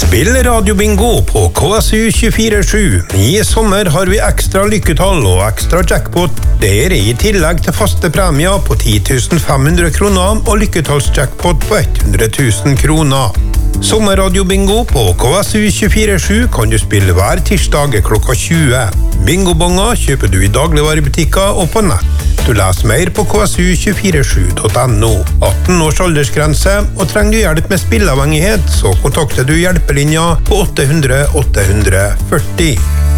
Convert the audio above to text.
Spill radiobingo på KSU 24/7. I sommer har vi ekstra lykketall og ekstra jackpot. Det er i tillegg til faste premier på 10.500 kroner og lykketallsjackpot på 100.000 kroner. Sommerradiobingo på KSU 24/7 kan du spille hver tirsdag klokka 20. Bingobonger kjøper du i dagligvarebutikker og på nett. Du leser mer på ksu247.no. 18 års aldersgrense, og trenger du hjelp med spilleavhengighet, så kontakter du hjelpelinja på 800 840.